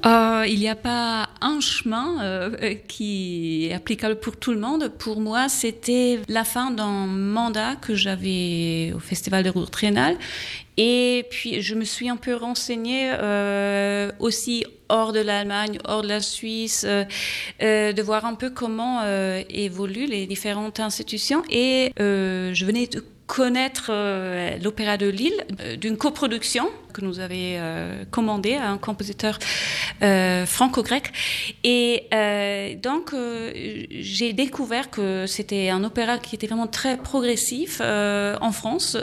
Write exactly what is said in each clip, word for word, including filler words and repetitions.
Euh, il n'y a pas un chemin euh, qui est applicable pour tout le monde. Pour moi, c'était la fin d'un mandat que j'avais au Festival de Ruhr Triennale. Et puis, je me suis un peu renseignée euh, aussi hors de l'Allemagne, hors de la Suisse, euh, euh, de voir un peu comment euh, évoluent les différentes institutions. Et euh, je venais de connaître euh, l'Opéra de Lille euh, d'une coproduction que nous avions euh, commandée à un compositeur euh, franco-grec. Et euh, donc, euh, j'ai découvert que c'était un opéra qui était vraiment très progressif euh, en France.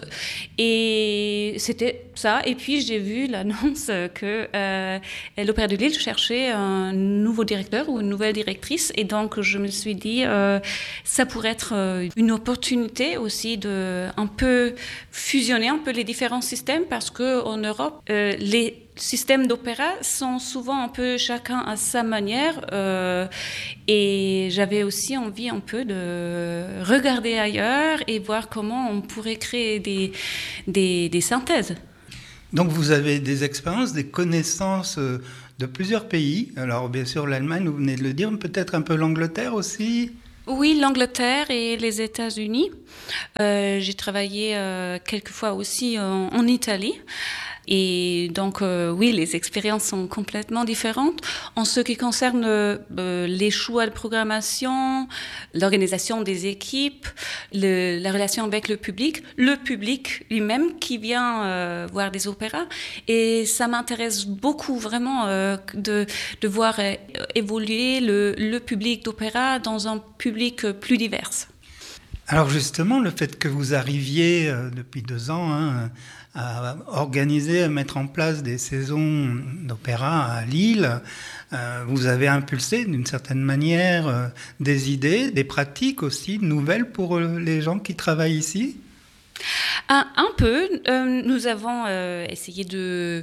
Et c'était ça. Et puis, j'ai vu l'annonce que euh, l'Opéra de Lille cherchait un nouveau directeur ou une nouvelle directrice. Et donc, je me suis dit, euh, ça pourrait être une opportunité aussi de un peu fusionner un peu les différents systèmes, parce qu'en Europe, euh, les systèmes d'opéra sont souvent un peu chacun à sa manière, euh, et j'avais aussi envie un peu de regarder ailleurs et voir comment on pourrait créer des, des, des synthèses. Donc vous avez des expériences, des connaissances de plusieurs pays. Alors bien sûr l'Allemagne, vous venez de le dire, peut-être un peu l'Angleterre aussi. Oui, l'Angleterre et les États-Unis. Euh, j'ai travaillé euh, quelquefois aussi en, en Italie. Et donc, euh, oui, les expériences sont complètement différentes. En ce qui concerne euh, les choix de programmation, l'organisation des équipes, le, la relation avec le public, le public lui-même qui vient euh, voir des opéras. Et ça m'intéresse beaucoup vraiment euh, de, de voir euh, évoluer le, le public d'opéra dans un public plus divers. Alors justement, le fait que vous arriviez euh, depuis deux ans hein, à organiser, à mettre en place des saisons d'opéra à Lille, euh, vous avez impulsé d'une certaine manière euh, des idées, des pratiques aussi nouvelles pour euh, les gens qui travaillent ici ? Un, un peu. Euh, nous avons euh, essayé de...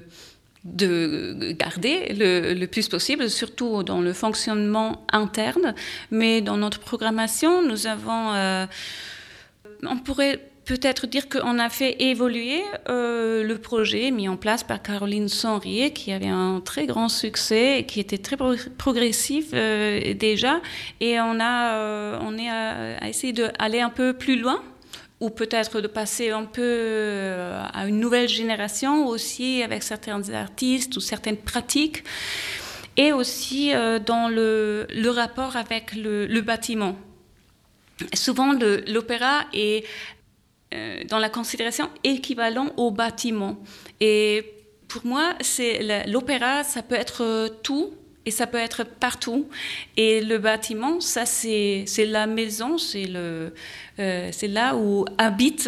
de garder le, le plus possible, surtout dans le fonctionnement interne. Mais dans notre programmation, nous avons... Euh, on pourrait peut-être dire qu'on a fait évoluer euh, le projet mis en place par Caroline Sonrier, qui avait un très grand succès, et qui était très pro- progressif euh, déjà. Et on, a, euh, on est à, à essayer d'aller un peu plus loin, ou peut-être de passer un peu à une nouvelle génération aussi, avec certains artistes ou certaines pratiques, et aussi euh, dans le, le rapport avec le, le bâtiment. Souvent, le, l'opéra est euh, dans la considération équivalent au bâtiment. Et pour moi, c'est, l'opéra, ça peut être tout, et ça peut être partout. Et le bâtiment, ça, c'est, c'est la maison, c'est, le, euh, c'est là où habite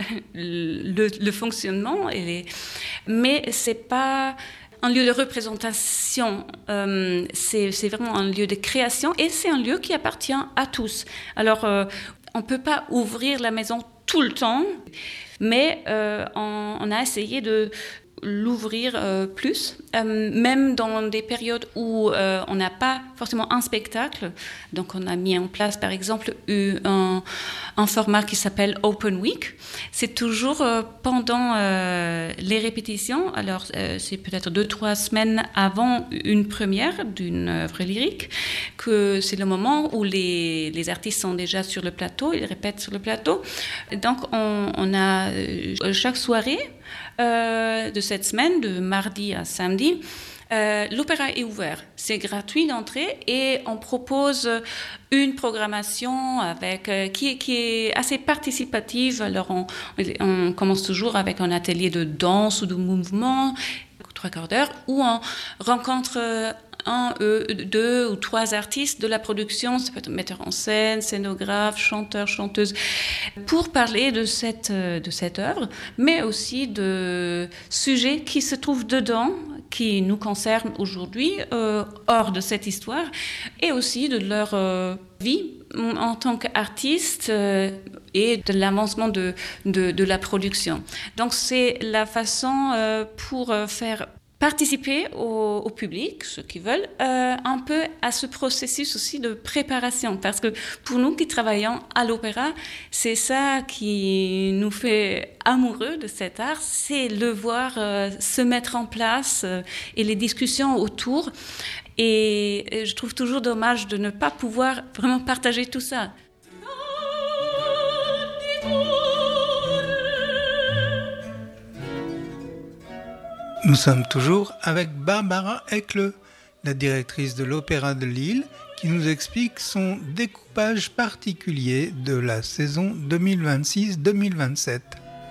le, le fonctionnement. Et les... Mais c'est pas un lieu de représentation, euh, c'est, c'est vraiment un lieu de création, et c'est un lieu qui appartient à tous. Alors, euh, on ne peut pas ouvrir la maison tout le temps, mais euh, on, on a essayé de l'ouvrir euh, plus, euh, même dans des périodes où euh, on n'a pas forcément un spectacle. Donc on a mis en place par exemple un, un format qui s'appelle Open Week. C'est toujours euh, pendant euh, les répétitions, alors euh, c'est peut-être deux, trois semaines avant une première d'une œuvre lyrique, que c'est le moment où les, les artistes sont déjà sur le plateau, ils répètent sur le plateau. Donc on, on a euh, chaque soirée Euh, de cette semaine, de mardi à samedi, euh, l'opéra est ouvert. C'est gratuit d'entrée, et on propose une programmation avec, euh, qui, qui est assez participative. Alors on, on commence toujours avec un atelier de danse ou de mouvement, trois quarts d'heure, où on rencontre euh, un, euh, deux ou trois artistes de la production, ça peut être metteur en scène, scénographe, chanteur, chanteuse, pour parler de cette, de cette œuvre, mais aussi de sujets qui se trouvent dedans, qui nous concernent aujourd'hui, euh, hors de cette histoire, et aussi de leur euh, vie en tant qu'artiste euh, et de l'avancement de, de, de la production. Donc c'est la façon euh, pour faire participer au, au public, ceux qui veulent, euh, un peu à ce processus aussi de préparation. Parce que pour nous qui travaillons à l'opéra, c'est ça qui nous fait amoureux de cet art, c'est le voir euh, se mettre en place euh, et les discussions autour. Et, et je trouve toujours dommage de ne pas pouvoir vraiment partager tout ça. Nous sommes toujours avec Barbara Ekle, la directrice de l'Opéra de Lille, qui nous explique son découpage particulier de la saison deux mille vingt-six deux mille vingt-sept.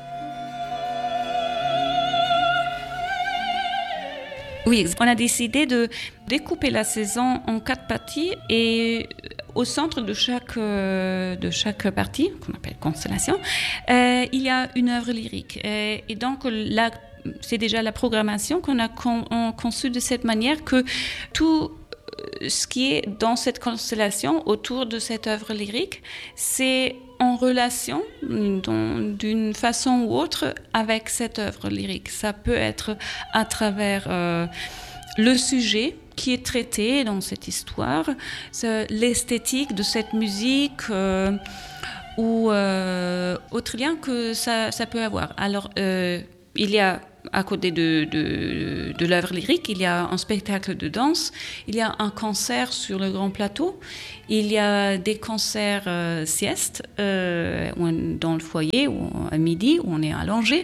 Oui, on a décidé de découper la saison en quatre parties et au centre de chaque, de chaque partie, qu'on appelle constellation, euh, il y a une œuvre lyrique. Et, et donc, la c'est déjà la programmation qu'on a con, conçue de cette manière que tout ce qui est dans cette constellation autour de cette œuvre lyrique, c'est en relation dans, d'une façon ou autre avec cette œuvre lyrique. Ça peut être à travers euh, le sujet qui est traité dans cette histoire, l'esthétique de cette musique euh, ou euh, autre lien que ça, ça peut avoir. Alors, euh, il y a à côté de, de, de l'œuvre lyrique, il y a un spectacle de danse, il y a un concert sur le grand plateau, il y a des concerts euh, siestes euh, dans le foyer ou à midi où on est allongé.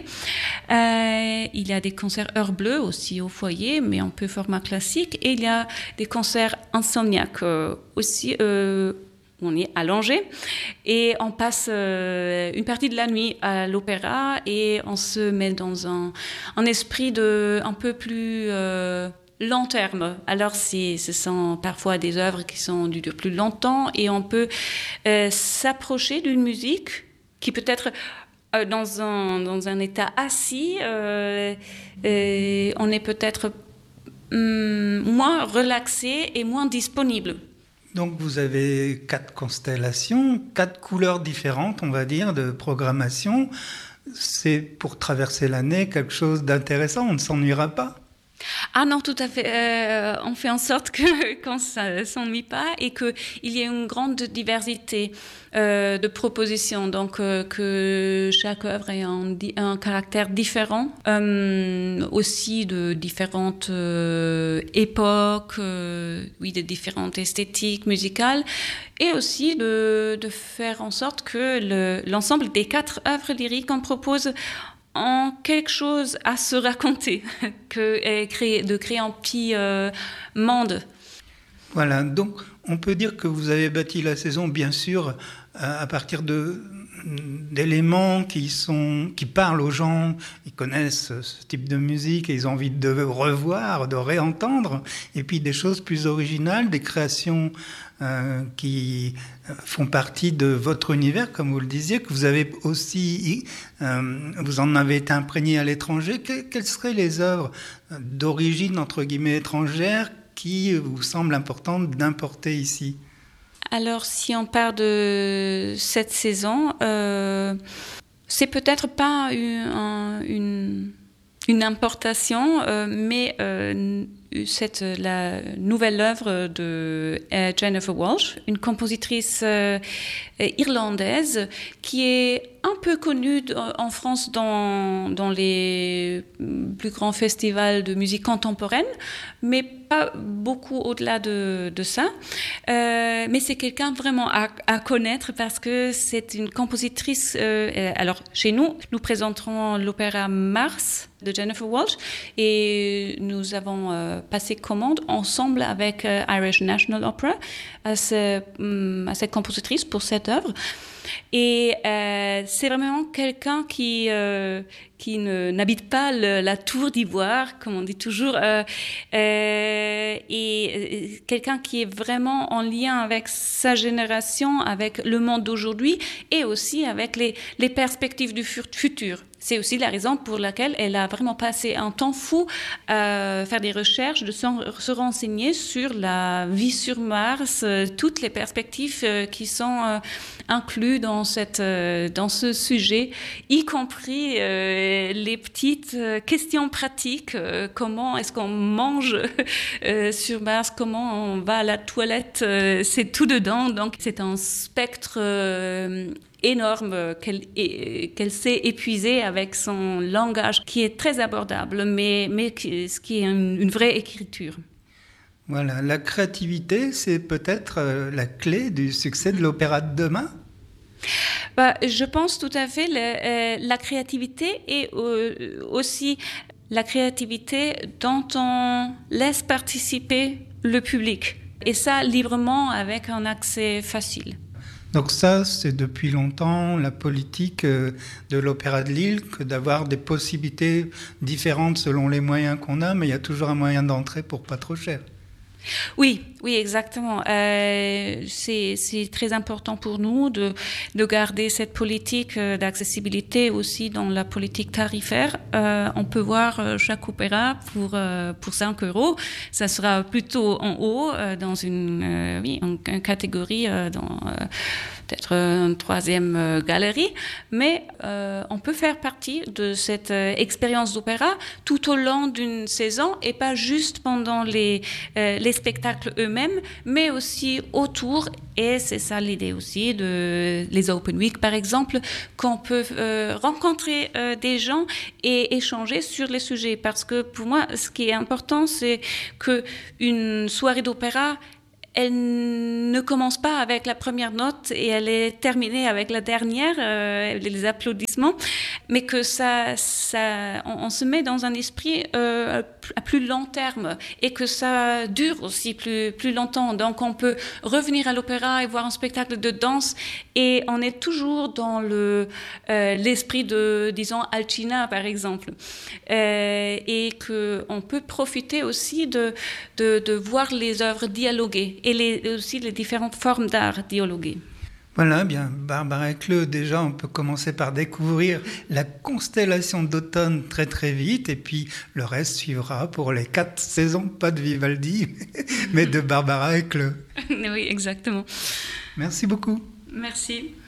Euh, il y a des concerts heure bleue aussi au foyer, mais un peu format classique. Et il y a des concerts insomniaques euh, aussi. Euh, On est allongé et on passe euh, une partie de la nuit à l'opéra et on se met dans un, un esprit de, un peu plus euh, long terme. Alors, c'est, ce sont parfois des œuvres qui sont durent plus longtemps et on peut euh, s'approcher d'une musique qui peut être euh, dans, un, dans un état assis. Euh, et on est peut-être hum, moins relaxé et moins disponible. Donc vous avez quatre constellations, quatre couleurs différentes, on va dire, de programmation. C'est pour traverser l'année quelque chose d'intéressant, on ne s'ennuiera pas. Ah non, tout à fait. Euh, on fait en sorte que, qu'on ne s'ennuie pas et qu'il y ait une grande diversité euh, de propositions. Donc, euh, que chaque œuvre ait un, un caractère différent. Euh, aussi de différentes euh, époques, euh, oui, de différentes esthétiques musicales. Et aussi de, de faire en sorte que le, l'ensemble des quatre œuvres lyriques qu'on propose en quelque chose à se raconter, que, et créer, de créer un petit euh, monde. Voilà, donc on peut dire que vous avez bâti la saison, bien sûr, à partir de, d'éléments qui, sont, qui parlent aux gens, ils connaissent ce type de musique et ils ont envie de revoir, de réentendre, et puis des choses plus originales, des créations euh, qui font partie de votre univers, comme vous le disiez, que vous avez aussi, euh, vous en avez été imprégné à l'étranger. Que, quelles seraient les œuvres d'origine, entre guillemets, étrangère qui vous semblent importantes d'importer ici ? Alors, si on part de cette saison, euh, c'est peut-être pas une, un, une, une importation, euh, mais euh, cette, la nouvelle œuvre de euh, Jennifer Walshe, une compositrice euh, irlandaise qui est un peu connue en France dans, dans les plus grands festivals de musique contemporaine, mais pas beaucoup au-delà de, de ça. Euh, mais c'est quelqu'un vraiment à, à connaître parce que c'est une compositrice. Euh, alors, chez nous, nous présenterons l'opéra Mars de Jennifer Walshe et nous avons euh, passé commande ensemble avec euh, Irish National Opera à, ce, à cette compositrice pour cette œuvre. Et euh, c'est vraiment quelqu'un qui euh, qui ne, n'habite pas le, la tour d'ivoire, comme on dit toujours, euh, euh, et euh, quelqu'un qui est vraiment en lien avec sa génération, avec le monde d'aujourd'hui, et aussi avec les, les perspectives du futur. c'est aussi la raison pour laquelle elle a vraiment passé un temps fou à faire des recherches, de se renseigner sur la vie sur Mars, toutes les perspectives qui sont incluses dans, cette, dans ce sujet, y compris les petites questions pratiques. Comment est-ce qu'on mange sur Mars? Comment on va à la toilette? C'est tout dedans. Donc, c'est un spectre énorme qu'elle, qu'elle sait épuiser avec son langage qui est très abordable, mais, mais qui, ce qui est une, une vraie écriture. Voilà, la créativité, c'est peut-être la clé du succès de l'opéra de demain? Bah, je pense tout à fait. Le, euh, la créativité et euh, aussi la créativité dont on laisse participer le public. Et ça, librement, avec un accès facile. Donc ça, c'est depuis longtemps la politique de l'Opéra de Lille, que d'avoir des possibilités différentes selon les moyens qu'on a, mais il y a toujours un moyen d'entrée pour pas trop cher. Oui, oui, exactement. Euh, c'est, c'est très important pour nous de, de garder cette politique d'accessibilité aussi dans la politique tarifaire. Euh, on peut voir chaque opéra pour euh, pour cinq euros. Ça sera plutôt en haut euh, dans une euh, oui une, une catégorie euh, dans euh, peut-être une troisième euh, galerie, mais euh, on peut faire partie de cette euh, expérience d'opéra tout au long d'une saison et pas juste pendant les euh, les spectacles eux-mêmes, mais aussi autour. Et c'est ça l'idée aussi de les Open Week, par exemple, qu'on peut euh, rencontrer euh, des gens et échanger sur les sujets. Parce que pour moi, ce qui est important, c'est que une soirée d'opéra, elle ne commence pas avec la première note et elle est terminée avec la dernière, euh, les applaudissements, mais que ça, ça, on, on se met dans un esprit euh, à plus long terme et que ça dure aussi plus, plus longtemps. Donc on peut revenir à l'opéra et voir un spectacle de danse et on est toujours dans le, euh, l'esprit de, disons, Alcina par exemple, euh, et qu'on peut profiter aussi de, de, de voir les œuvres dialoguer. Et les, aussi les différentes formes d'art dialoguées. Voilà, bien, Barbara Ecleux, déjà, on peut commencer par découvrir la constellation d'automne très très vite, et puis le reste suivra pour les quatre saisons, pas de Vivaldi, mais de Barbara Ecleux. Oui, exactement. Merci beaucoup. Merci.